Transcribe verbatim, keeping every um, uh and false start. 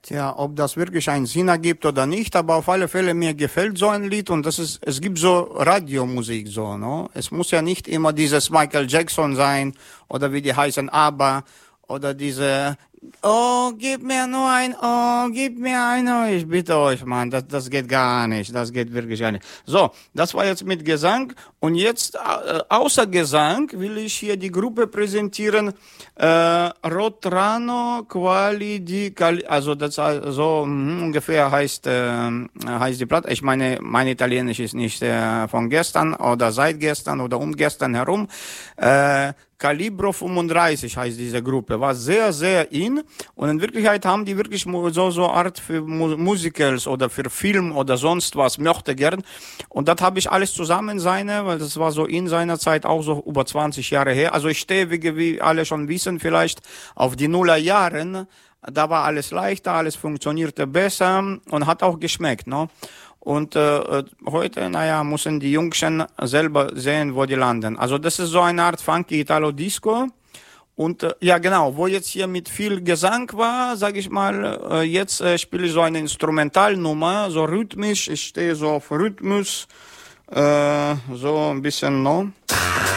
Tja, ob das wirklich einen Sinn ergibt oder nicht, aber auf alle Fälle mir gefällt so ein Lied und das ist, es gibt so Radiomusik so, ne? Es muss ja nicht immer dieses Michael Jackson sein oder wie die heißen ABBA oder diese Oh, gib mir nur ein, oh, gib mir ein, oh, ich bitte euch, Mann, das, das geht gar nicht, das geht wirklich gar nicht. So, das war jetzt mit Gesang und jetzt äh, außer Gesang will ich hier die Gruppe präsentieren, äh, Rotrano Quali di Cali, also das so mh, ungefähr heißt äh, heißt die Platte. Ich meine, mein Italienisch ist nicht äh, von gestern oder seit gestern oder um gestern herum. Äh, Calibro fünfunddreißig heißt diese Gruppe, war sehr, sehr in und in Wirklichkeit haben die wirklich so so Art für Musicals oder für Film oder sonst was, möchte gern und das habe ich alles zusammen seine, weil das war so in seiner Zeit auch so über zwanzig Jahre her, also ich stehe, wie, wie alle schon wissen vielleicht, auf die Nullerjahren, da war alles leichter, alles funktionierte besser und hat auch geschmeckt, ne? Und äh, heute, naja, müssen die Jungschen selber sehen, wo die landen. Also das ist so eine Art Funky Italo-Disco. Und äh, ja, genau, wo jetzt hier mit viel Gesang war, sage ich mal, äh, jetzt äh, spiele ich so eine Instrumentalnummer, so rhythmisch. Ich stehe so auf Rhythmus, äh, so ein bisschen, no?